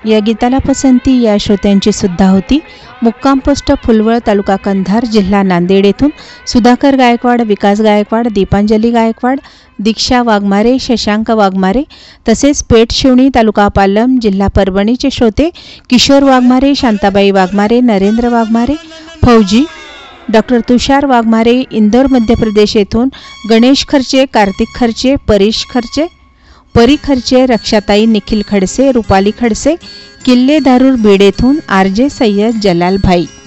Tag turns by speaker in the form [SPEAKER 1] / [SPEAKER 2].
[SPEAKER 1] या गीताला पसंती या श्रोत्यांची सुद्धा होती। मुक्काम पोस्ट फुलवळ, तालुका कंधार, जिल्हा नांदेड येथून सुधाकर गायकवाड, विकास गायकवाड, दीपांजली गायकवाड, दीक्षा वाघमारे, शशांक वाघमारे तसेच पेठ शिवणी, तालुका पालम, जिल्हा परभणीचे श्रोते किशोर वाघमारे, शांताबाई वाघमारे, नरेंद्र वाघमारे, फौजी, डॉक्टर तुषार वाघमारे, इंदोर मध्य प्रदेश येथून गणेश खर्चे, कार्तिक खर्चे, परीश खर्चे, परी खर्चे, रक्षाताई, निखिल खडसे, रुपाली खडसे, किल्ले धारूर बीड येथून आरजे सय्यद जलाल भाई।